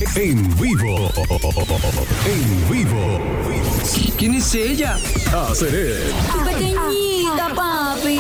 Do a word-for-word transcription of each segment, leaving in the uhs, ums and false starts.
En vivo. En vivo. ¿Quién es ella? Aceret. Tu pequeñita, papi.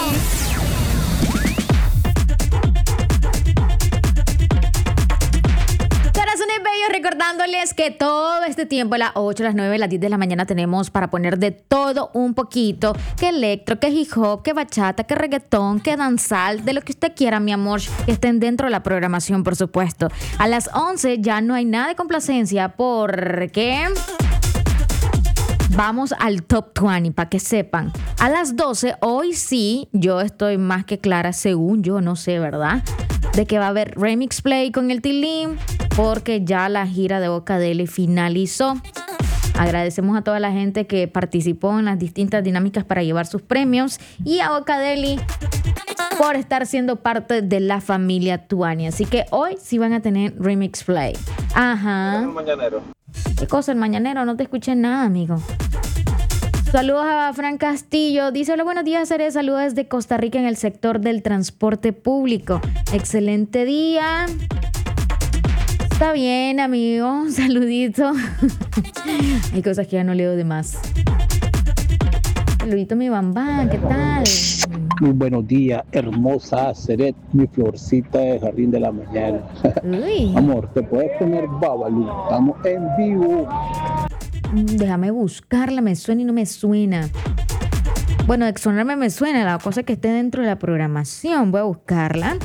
Corazones bellos, recordándoles que todo este tiempo, a las ocho, a las nueve, a las diez de la mañana, tenemos para poner de todo un poquito. Que electro, que hip hop, que bachata, que reggaetón, que danzal, de lo que usted quiera, mi amor, que estén dentro de la programación, por supuesto. A las once ya no hay nada de complacencia porque vamos al top veinte, para que sepan. A las doce, hoy sí, yo estoy más que clara, según yo, no sé, ¿verdad?, de que va a haber Remix Play con el Tilín, porque ya la gira de Ocadeli finalizó. Agradecemos a toda la gente que participó en las distintas dinámicas para llevar sus premios y a Ocadeli por estar siendo parte de la familia Tuani. Así que hoy sí van a tener Remix Play. Ajá. El mañanero. ¿Qué cosa, el mañanero? No te escuché nada, amigo. Saludos a Fran Castillo. Dice: hola, buenos días, Aceret. Saludos desde Costa Rica en el sector del transporte público. Excelente día. Está bien, amigo. Saludito. Hay cosas que ya no leo de más. Saludito, mi bambán. ¿Qué tal? Muy buenos días, hermosa Aceret, mi florcita de jardín de la mañana. Uy. Amor, ¿te puedes poner Babalu? Estamos en vivo. Déjame buscarla, me suena y no me suena. Bueno, de sonarme me suena, la cosa es que esté dentro de la programación. Voy a buscarla.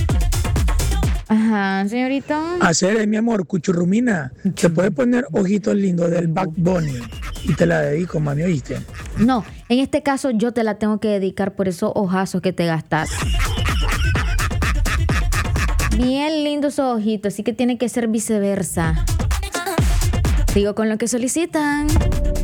Ajá, señorita. Aceret, mi amor, cuchurrumina. ¿Te puedes poner Ojitos Lindos del Bad Bunny? Y te la dedico, mami, ¿oíste? No, en este caso yo te la tengo que dedicar por esos ojazos que te gastas. Bien lindos esos ojitos, así que tiene que ser viceversa. Sigo con lo que solicitan.